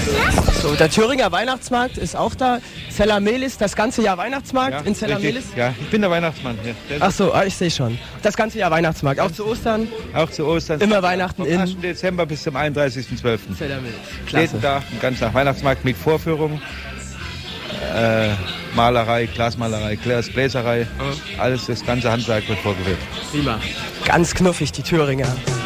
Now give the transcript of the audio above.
So, der Thüringer Weihnachtsmarkt ist auch da. Zellamelis, das ganze Jahr Weihnachtsmarkt Ja, in Zellamelis? Ja, ich bin der Weihnachtsmann hier. Ach so, ich sehe schon. Das ganze Jahr Weihnachtsmarkt, auch zu Ostern? Auch zu Ostern. Immer Weihnachten vom 1. Dezember bis zum 31.12. Zellamelis. Klasse. Jeden Tag, den ganzen Tag Weihnachtsmarkt mit Vorführung. Malerei, Glasmalerei, Gläserei. Alles, das ganze Handwerk wird vorgeführt. Prima. Ganz knuffig, die Thüringer.